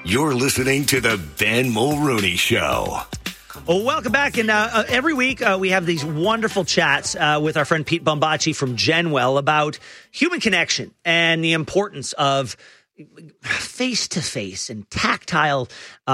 You're listening to the Ben Mulrooney Show. Well, welcome back. And every week we have these wonderful chats with our friend Pete Bombaci from Genwell about human connection and the importance of face-to-face and tactile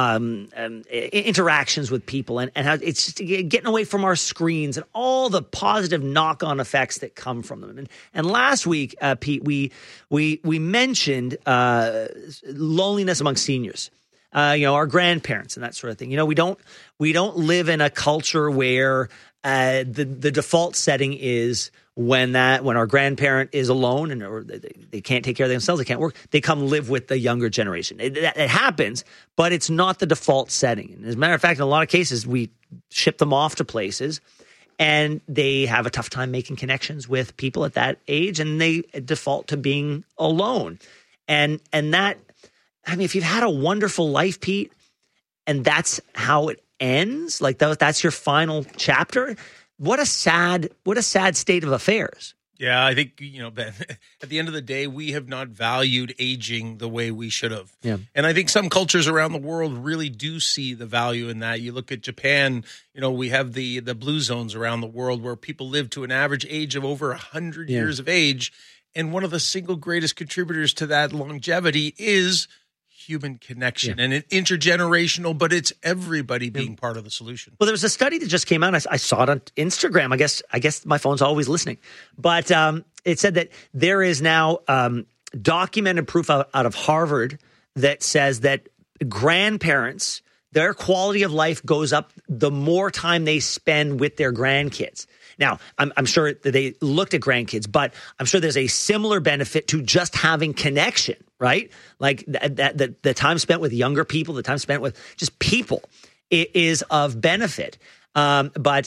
interactions with people, and how it's just getting away from our screens and all the positive knock-on effects that come from them. And last week, Pete, we mentioned loneliness among seniors. Our grandparents and that sort of thing. We don't live in a culture where the default setting is when our grandparent is alone or they can't take care of themselves, they can't work, they come live with the younger generation. It happens, but it's not the default setting. And as a matter of fact, in a lot of cases, we ship them off to places and they have a tough time making connections with people at that age, and they default to being alone. And that, I mean, if you've had a wonderful life, Pete, and that's how it ends, like that's your final chapter, what a sad state of affairs. Yeah, I think, Ben, at the end of the day, we have not valued aging the way we should have. Yeah. And I think some cultures around the world really do see the value in that. You look at Japan, we have the blue zones around the world where people live to an average age of over 100 years of age. And one of the single greatest contributors to that longevity is human connection, and it's intergenerational, but it's everybody being part of the solution. Well, there was a study that just came out. I saw it on Instagram. I guess my phone's always listening, but it said that there is now documented proof out of Harvard that says that grandparents, their quality of life goes up the more time they spend with their grandkids. Now, I'm sure that they looked at grandkids, but I'm sure there's a similar benefit to just having connection, right? Like the time spent with younger people, the time spent with just people is of benefit. But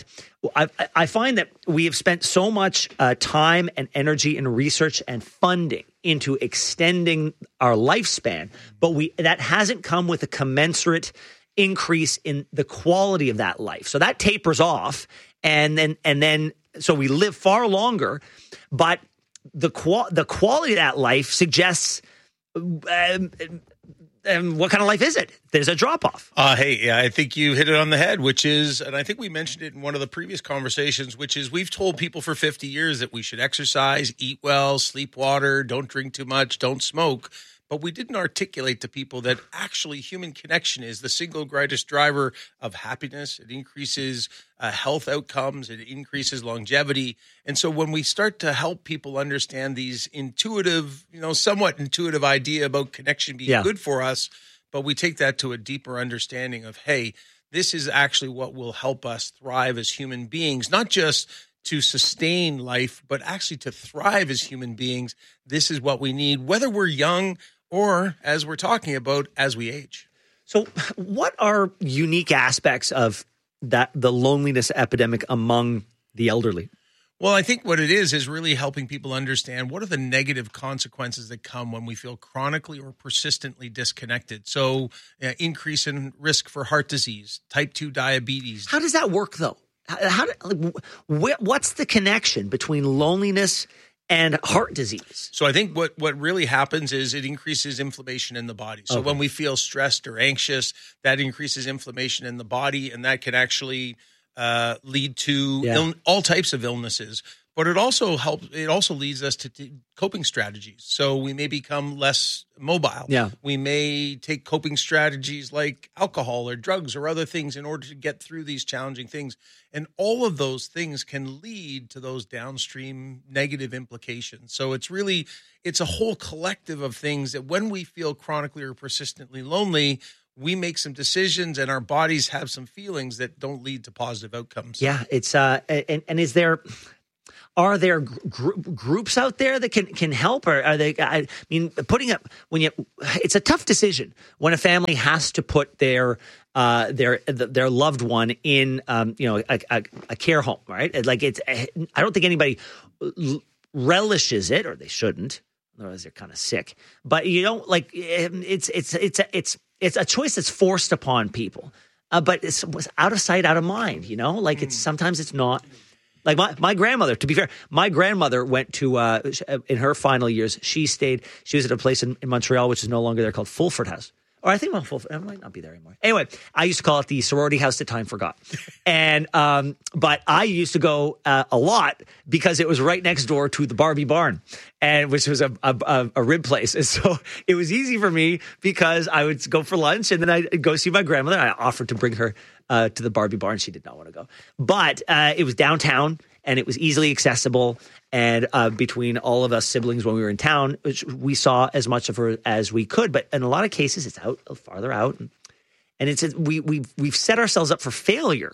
I find that we have spent so much time and energy and research and funding into extending our lifespan, but that hasn't come with a commensurate increase in the quality of that life. So that tapers off. And then, so we live far longer, but the quality of that life suggests, what kind of life is it? There's a drop off. I think you hit it on the head, which is, and I think we mentioned it in one of the previous conversations, which is we've told people for 50 years that we should exercise, eat well, sleep water, don't drink too much, don't smoke. But we didn't articulate to people that actually human connection is the single greatest driver of happiness. It increases health outcomes. It increases longevity. And so when we start to help people understand these intuitive, somewhat intuitive idea about connection being good for us, but we take that to a deeper understanding of, hey, this is actually what will help us thrive as human beings, not just to sustain life, but actually to thrive as human beings. This is what we need, whether we're young or, as we're talking about, as we age. So what are unique aspects of the loneliness epidemic among the elderly? Well, I think what it is really helping people understand what are the negative consequences that come when we feel chronically or persistently disconnected. So increase in risk for heart disease, type 2 diabetes. How does that work, though? What's the connection between loneliness and heart disease? So I think what really happens is it increases inflammation in the body. So when we feel stressed or anxious, that increases inflammation in the body, and that can actually lead to all types of illnesses. But it also helps. It also leads us to coping strategies. So we may become less mobile. Yeah. We may take coping strategies like alcohol or drugs or other things in order to get through these challenging things. And all of those things can lead to those downstream negative implications. So it's a whole collective of things that when we feel chronically or persistently lonely, we make some decisions and our bodies have some feelings that don't lead to positive outcomes. Yeah. It's and is there... Are there groups out there that can help, or are they? I mean, it's a tough decision when a family has to put their loved one in a care home, right? Like I don't think anybody relishes it, or they shouldn't. Otherwise, they're kind of sick. But it's a choice that's forced upon people. But it's out of sight, out of mind. Sometimes it's not. Like my grandmother, to be fair, my grandmother went to, in her final years, she was at a place in Montreal, which is no longer there, called Fulford House. Or I think Mount Full, it might not be there anymore. Anyway, I used to call it the sorority house that time forgot. And, but I used to go a lot because it was right next door to the Barbie Barn, and which was a rib place. And so it was easy for me because I would go for lunch and then I'd go see my grandmother. I offered to bring her to the Barbie Barn. She did not want to go. But it was downtown and it was easily accessible. And between all of us siblings when we were in town, we saw as much of her as we could. But in a lot of cases, it's out farther out. And it's we've set ourselves up for failure.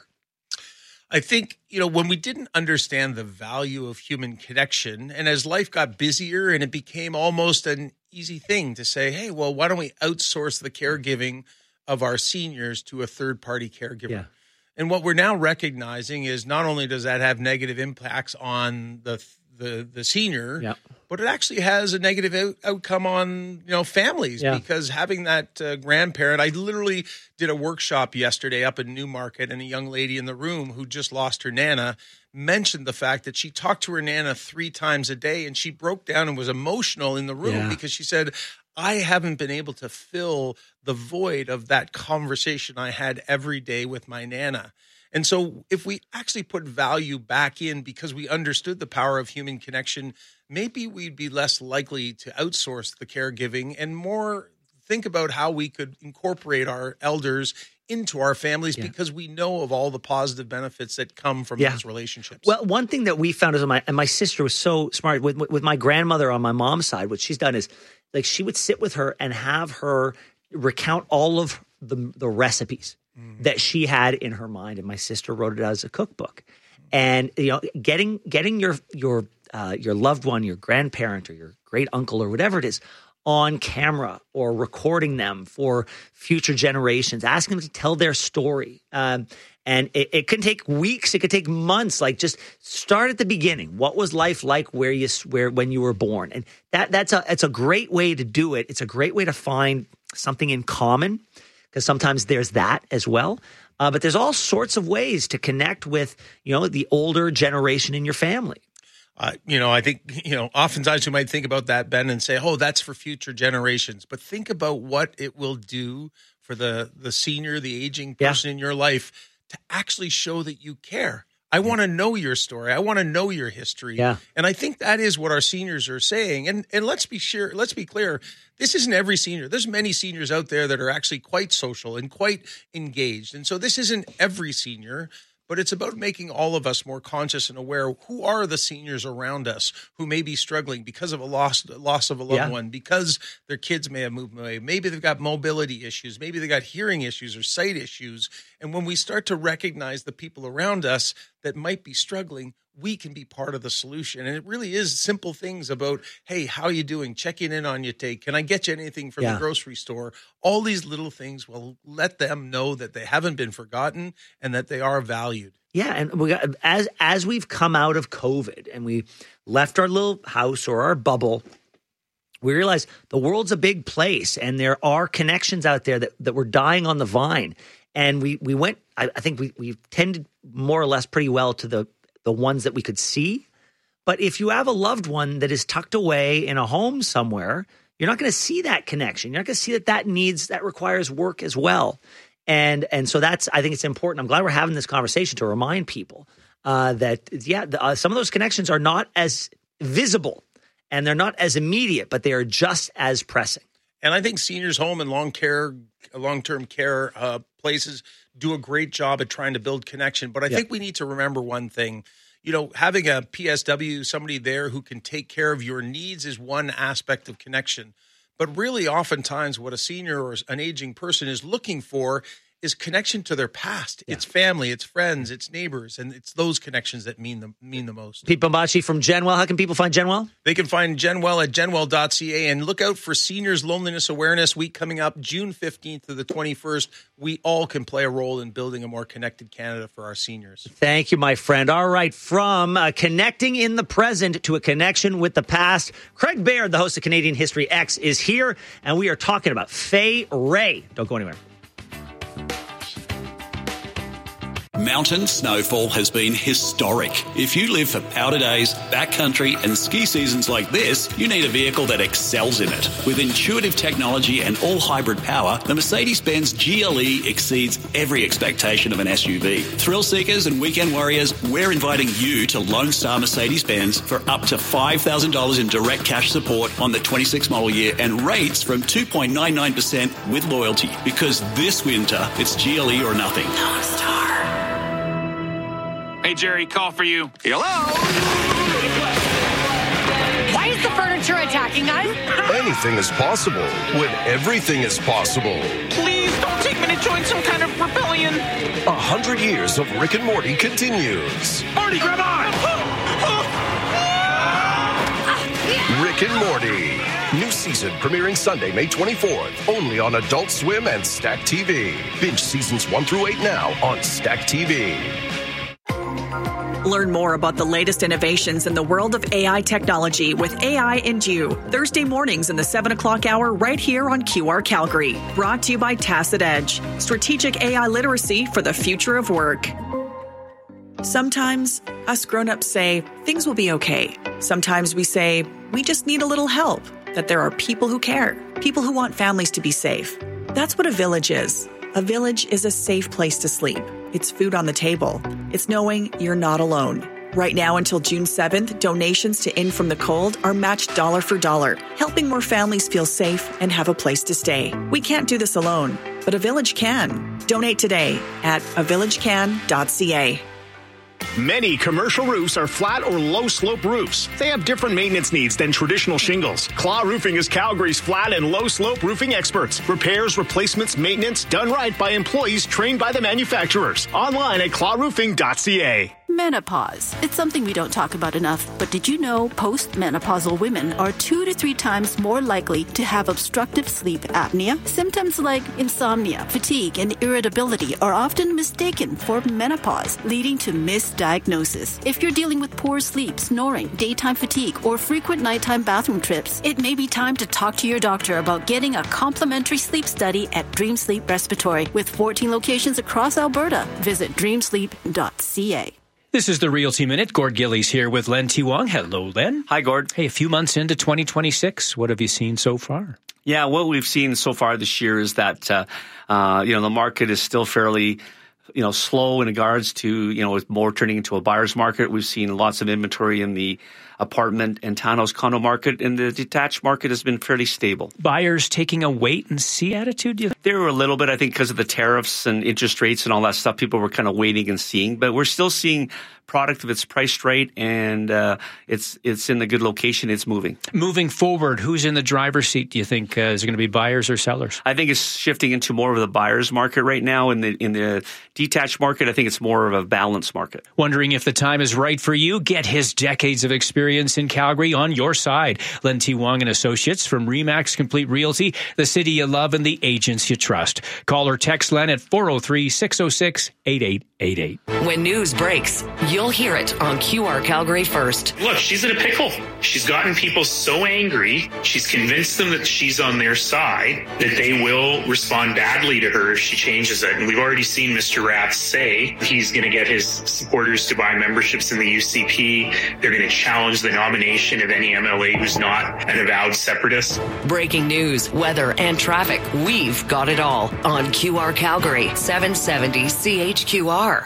I think, when we didn't understand the value of human connection, and as life got busier and it became almost an easy thing to say, hey, well, why don't we outsource the caregiving of our seniors to a third-party caregiver? Yeah. And what we're now recognizing is not only does that have negative impacts on the senior, but it actually has a negative outcome on families because having that grandparent. I literally did a workshop yesterday up in Newmarket, and a young lady in the room who just lost her Nana mentioned the fact that she talked to her Nana 3 times a day, and she broke down and was emotional in the room because she said, I haven't been able to fill the void of that conversation I had every day with my Nana. And so if we actually put value back in because we understood the power of human connection, maybe we'd be less likely to outsource the caregiving and more think about how we could incorporate our elders into our families because we know of all the positive benefits that come from those relationships. Well, one thing that we found is my sister was so smart with my grandmother on my mom's side. What she's done is like she would sit with her and have her recount all of the recipes that she had in her mind, and my sister wrote it as a cookbook. And getting your loved one, your grandparent or your great uncle or whatever it is, on camera or recording them for future generations, asking them to tell their story. And it can take weeks, it could take months. Like just start at the beginning. What was life like when you were born? And it's a great way to do it. It's a great way to find something in common, because sometimes there's that as well. But there's all sorts of ways to connect with, the older generation in your family. I think, oftentimes we might think about that, Ben, and say, oh, that's for future generations. But think about what it will do for the senior, the aging person in your life to actually show that you care. I want to know your story. I want to know your history. Yeah. And I think that is what our seniors are saying. And let's be clear, this isn't every senior. There's many seniors out there that are actually quite social and quite engaged. And so this isn't every senior, but it's about making all of us more conscious and aware. Who are the seniors around us who may be struggling because of a loss of a loved one, because their kids may have moved away. Maybe they've got mobility issues. Maybe they've got hearing issues or sight issues. And when we start to recognize the people around us that might be struggling, we can be part of the solution. And it really is simple things about, hey, how are you doing? Checking in on you, can I get you anything from the grocery store? All these little things will let them know that they haven't been forgotten and that they are valued. Yeah, and we got, as we've come out of COVID and we left our little house or our bubble, we realized the world's a big place and there are connections out there that were dying on the vine. And we went, I think we tended more or less pretty well to the ones that we could see. But if you have a loved one that is tucked away in a home somewhere, you're not going to see that connection. You're not going to see that requires work as well. And so I think it's important. I'm glad we're having this conversation to remind people that some of those connections are not as visible and they're not as immediate, but they are just as pressing. And I think seniors' home and long-term care places do a great job at trying to build connection. But I think we need to remember one thing. Having a PSW, somebody there who can take care of your needs is one aspect of connection. But really oftentimes what a senior or an aging person is looking for is connection to their past. Yeah. It's family, it's friends, it's neighbors, and it's those connections that mean the most. Pete Bombachi from Genwell. How can people find Genwell? They can find Genwell at genwell.ca, and look out for Seniors Loneliness Awareness Week coming up June 15th to the 21st. We all can play a role in building a more connected Canada for our seniors. Thank you, my friend. All right, from connecting in the present to a connection with the past, Craig Baird, the host of Canadian History X, is here, and we are talking about Fay Wray. Don't go anywhere. Mountain snowfall has been historic. If you live for powder days, backcountry and ski seasons like this, you need a vehicle that excels in it. With intuitive technology and all-hybrid power, the Mercedes-Benz GLE exceeds every expectation of an SUV. Thrill seekers and weekend warriors, we're inviting you to Lone Star Mercedes-Benz for up to $5,000 in direct cash support on the 26 model year and rates from 2.99% with loyalty. Because this winter, it's GLE or nothing. Lone Star. Hey, Jerry, call for you. Hello? Why is the furniture attacking us? Anything is possible when everything is possible. Please don't take me to join some kind of rebellion. 100 years of Rick and Morty continues. Morty, grab on! Rick and Morty. New season premiering Sunday, May 24th. Only on Adult Swim and Stack TV. Binge seasons 1 through 8 now on Stack TV. Learn more about the latest innovations in the world of AI technology with AI and You. Thursday mornings in the 7 o'clock hour right here on QR Calgary. Brought to you by Tacit Edge. Strategic AI literacy for the future of work. Sometimes us grown-ups say things will be okay. Sometimes we say we just need a little help. That there are people who care. People who want families to be safe. That's what a village is. A village is a safe place to sleep. It's food on the table. It's knowing you're not alone. Right now until June 7th, donations to In From the Cold are matched dollar for dollar, helping more families feel safe and have a place to stay. We can't do this alone, but a village can. Donate today at avillagecan.ca. Many commercial roofs are flat or low-slope roofs. They have different maintenance needs than traditional shingles. Claw Roofing is Calgary's flat and low-slope roofing experts. Repairs, replacements, maintenance, done right by employees trained by the manufacturers. Online at clawroofing.ca. Menopause. It's something we don't talk about enough, but did you know postmenopausal women are 2 to 3 times more likely to have obstructive sleep apnea? Symptoms like insomnia, fatigue, and irritability are often mistaken for menopause, leading to misdiagnosis. If you're dealing with poor sleep, snoring, daytime fatigue, or frequent nighttime bathroom trips, it may be time to talk to your doctor about getting a complimentary sleep study at Dream Sleep Respiratory. With 14 locations across Alberta, visit dreamsleep.ca. This is the Realty Minute. Gord Gillies here with Len T. Wong. Hello, Len. Hi, Gord. Hey, a few months into 2026, what have you seen so far? Yeah, what we've seen so far this year is that, the market is still fairly, slow in regards to, with more turning into a buyer's market. We've seen lots of inventory in the apartment and townhouse condo market, and the detached market has been fairly stable. Buyers taking a wait-and-see attitude? There were a little bit, I think, because of the tariffs and interest rates and all that stuff. People were kind of waiting and seeing, but we're still seeing product if it's priced right and it's in the good location, it's moving. Moving forward, who's in the driver's seat, do you think? Is it going to be buyers or sellers? I think it's shifting into more of the buyer's market right now. In the detached market, I think it's more of a balanced market. Wondering if the time is right for you? Get his decades of experience in Calgary on your side. Len T. Wong and Associates from RE/MAX Complete Realty, the city you love and the agents you trust. Call or text Len at 403-606-8888. When news breaks, you'll hear it on QR Calgary first. Look, she's in a pickle. She's gotten people so angry. She's convinced them that she's on their side, that they will respond badly to her if she changes it. And we've already seen Mr. Rath say he's going to get his supporters to buy memberships in the UCP. They're going to challenge the nomination of any MLA who's not an avowed separatist. Breaking news, weather, and traffic. We've got it all on QR Calgary, 770 CHQR.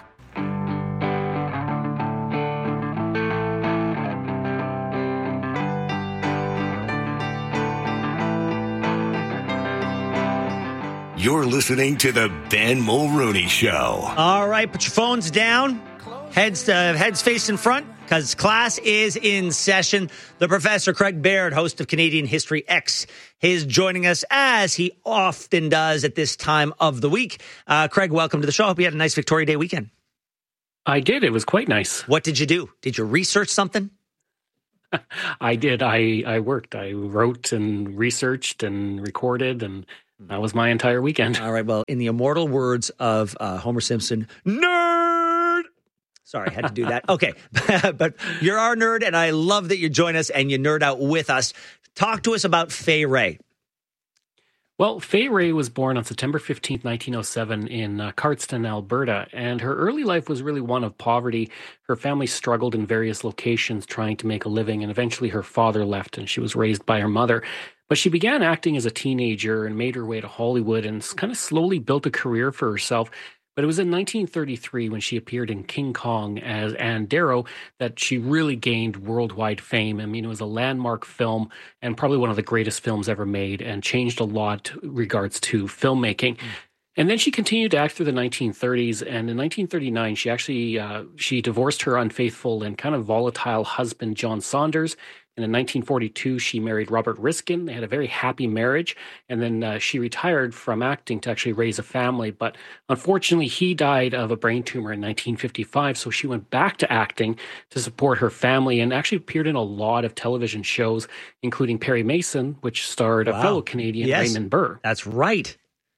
You're listening to the Ben Mulrooney Show. All right, put your phones down. Heads facing front, because class is in session. The Professor Craig Baird, host of Canadian History X, is joining us as he often does at this time of the week. Craig, welcome to the show. Hope you had a nice Victoria Day weekend. I did. It was quite nice. What did you do? Did you research something? I did. I worked. I wrote and researched and recorded, and that was my entire weekend. All right. Well, in the immortal words of Homer Simpson, nerd. Sorry, I had to do that. Okay. But you're our nerd, and I love that you join us and you nerd out with us. Talk to us about Fay Wray. Well, Fay Wray was born on September 15th, 1907 in Cardston, Alberta, and her early life was really one of poverty. Her family struggled in various locations trying to make a living, and eventually her father left and she was raised by her mother. But she began acting as a teenager and made her way to Hollywood and kind of slowly built a career for herself. But it was in 1933 when she appeared in King Kong as Anne Darrow that she really gained worldwide fame. I mean, it was a landmark film and probably one of the greatest films ever made and changed a lot in regards to filmmaking. And then she continued to act through the 1930s. And in 1939, she actually she divorced her unfaithful and kind of volatile husband, John Saunders. And in 1942, she married Robert Riskin. They had a very happy marriage. And then she retired from acting to actually raise a family. But unfortunately, he died of a brain tumor in 1955. So she went back to acting to support her family and actually appeared in a lot of television shows, including Perry Mason, which starred a fellow Canadian, Raymond Burr. That's right.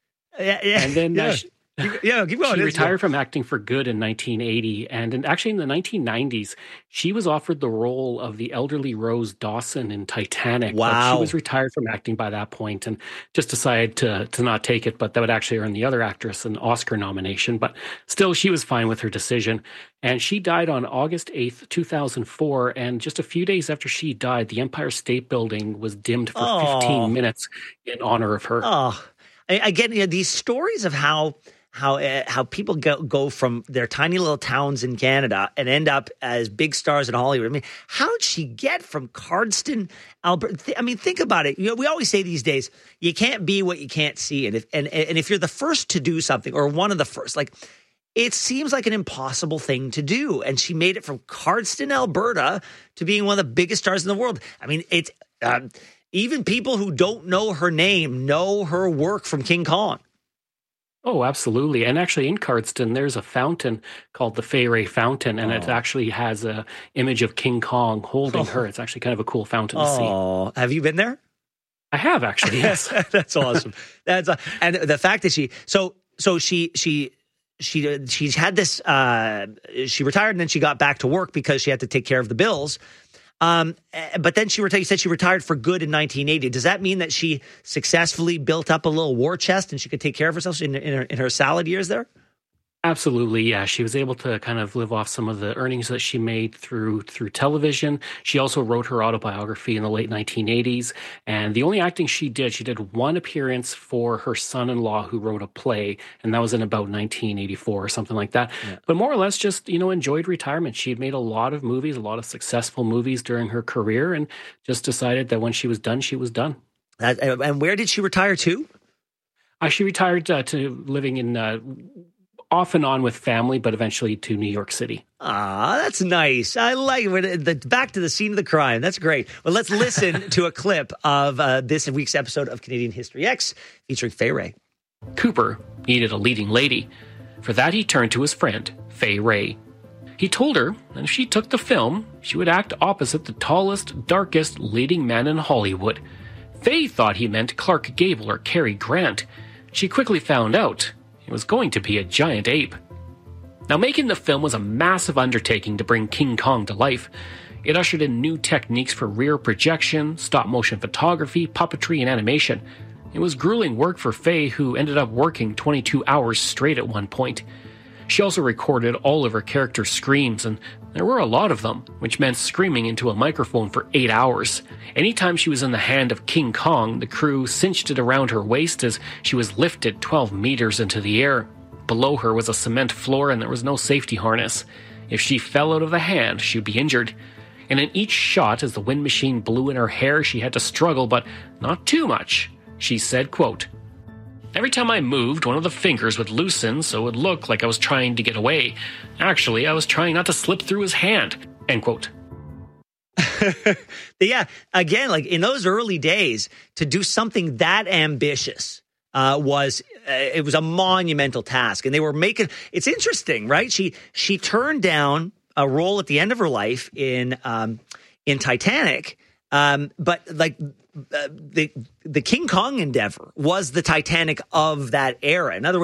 And then keep going. She retired from acting for good in 1980. And actually in the 1990s, she was offered the role of the elderly Rose Dawson in Titanic. Wow. But she was retired from acting by that point and just decided to not take it. But that would actually earn the other actress an Oscar nomination. But still, she was fine with her decision. And she died on August 8th, 2004. And just a few days after she died, the Empire State Building was dimmed for 15 minutes in honor of her. Again, these stories of how people go from their tiny little towns in Canada and end up as big stars in Hollywood. I mean, how did she get from Cardston, Alberta? I mean, think about it. We always say these days, you can't be what you can't see. And if you're the first to do something or one of the first, like, it seems like an impossible thing to do. And she made it from Cardston, Alberta to being one of the biggest stars in the world. I mean, it's even people who don't know her name know her work from King Kong. Oh, absolutely. And actually in Cardston, there's a fountain called the Fay Wray Fountain, and it actually has a image of King Kong holding her. It's actually kind of a cool fountain to see. Oh, have you been there? I have actually, yes. That's awesome. And the fact that she had this, she retired and then she got back to work because she had to take care of the bills. But then you said she retired for good in 1980. Does that mean that she successfully built up a little war chest and she could take care of herself in her salad years there? Absolutely, yeah. She was able to kind of live off some of the earnings that she made through television. She also wrote her autobiography in the late 1980s. And the only acting she did one appearance for her son-in-law who wrote a play, and that was in about 1984 or something like that. Yeah. But more or less just, enjoyed retirement. She had made a lot of movies, a lot of successful movies during her career, and just decided that when she was done, she was done. And where did she retire to? She retired to living in... off and on with family, but eventually to New York City. That's nice. I like it. Back to the scene of the crime. That's great. Well, let's listen to a clip of this week's episode of Canadian History X featuring Fay Wray. Cooper needed a leading lady. For that, he turned to his friend, Fay Wray. He told her that if she took the film, she would act opposite the tallest, darkest leading man in Hollywood. Fay thought he meant Clark Gable or Cary Grant. She quickly found out it was going to be a giant ape. Now, making the film was a massive undertaking to bring King Kong to life. It ushered in new techniques for rear projection, stop-motion photography, puppetry, and animation. It was grueling work for Fay, who ended up working 22 hours straight at one point. She also recorded all of her characters' screams, and there were a lot of them, which meant screaming into a microphone for 8 hours. Anytime she was in the hand of King Kong, the crew cinched it around her waist as she was lifted 12 meters into the air. Below her was a cement floor and there was no safety harness. If she fell out of the hand, she'd be injured. And in each shot, as the wind machine blew in her hair, she had to struggle, but not too much. She said, quote, "Every time I moved, one of the fingers would loosen so it would look like I was trying to get away. Actually, I was trying not to slip through his hand." End quote. Yeah, again, like in those early days, to do something that ambitious was a monumental task, and they were making. It's interesting, right? She turned down a role at the end of her life in Titanic, but like. The King Kong endeavor was the Titanic of that era. In other words,